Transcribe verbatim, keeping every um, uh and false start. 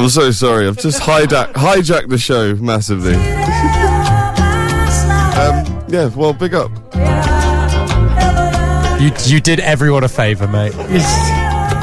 so sorry. I've just hijacked, hijacked the show massively. um, yeah, well, big up. You you did everyone a favour, mate.